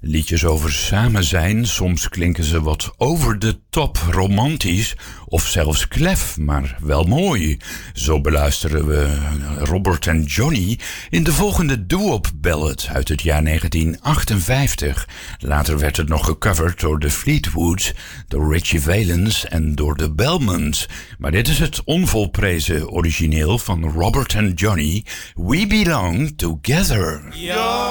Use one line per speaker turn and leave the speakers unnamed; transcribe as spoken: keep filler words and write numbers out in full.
Liedjes over samen zijn, soms klinken ze wat over de top romantisch of zelfs klef, maar wel mooi. Zo beluisteren we Robert en Johnny in de volgende doo-wop ballad uit het jaar negentien achtenvijftig. Later werd het nog gecoverd door de Fleetwoods, door Richie Valens en door de Belmonts. Maar dit is het onvolprezen origineel van Robert en Johnny, We Belong Together.
You're